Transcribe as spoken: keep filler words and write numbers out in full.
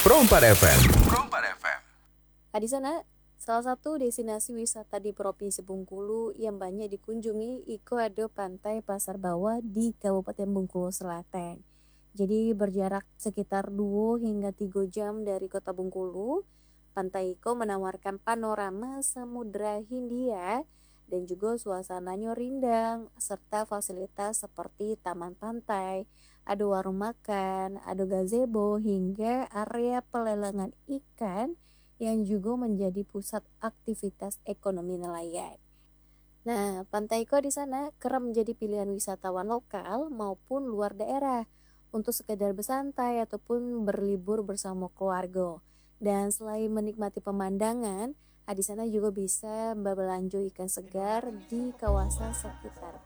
Pro empat F M. Pro empat F M. Nah, di sana salah satu destinasi wisata di Provinsi Bengkulu yang banyak dikunjungi iku ada Pantai Pasar Bawah di Kabupaten Bengkulu Selatan. Jadi berjarak sekitar dua hingga tiga jam dari kota Bengkulu. Pantai Iko menawarkan panorama Samudra Hindia dan juga suasananya rindang serta fasilitas seperti taman pantai, ada warung makan, ada gazebo hingga area pelelangan ikan yang juga menjadi pusat aktivitas ekonomi nelayan. Nah, Pantai Iko di sana kerap menjadi pilihan wisatawan lokal maupun luar daerah untuk sekedar bersantai ataupun berlibur bersama keluarga. Dan selain menikmati pemandangan, ah, di sana juga bisa berbelanja ikan segar di kawasan sekitar